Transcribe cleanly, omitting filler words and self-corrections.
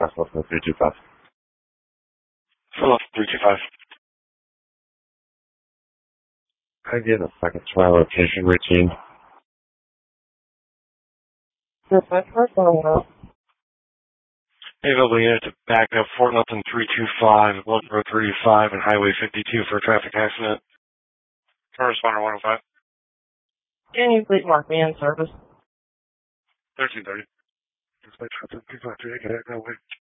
Tesla for 325. Philip 325. I get a second to my location routine. Dispatch, what's going on? Hey, available unit to back up Fort Lupton 325, Wilton Road 35, and Highway 52 for a traffic accident. First responder 105. Can you please mark me in service? 1330.